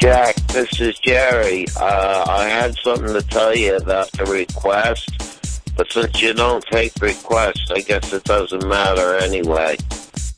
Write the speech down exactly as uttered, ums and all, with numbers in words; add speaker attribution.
Speaker 1: Jack, this is Jerry. Uh, I had something to tell you about the request, but since you don't take requests, I guess it doesn't matter anyway.